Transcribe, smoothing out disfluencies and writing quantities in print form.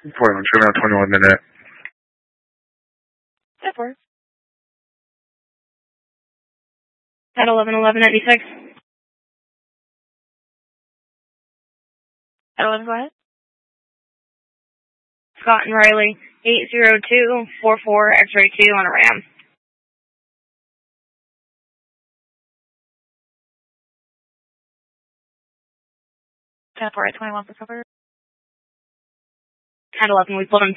Portland, show me on 21 minute. That works. At 11:11:96. At 11, go ahead. Scott and Riley, 80244 X-ray 2 on a RAM. At 21 for cover. At 11, we pulled in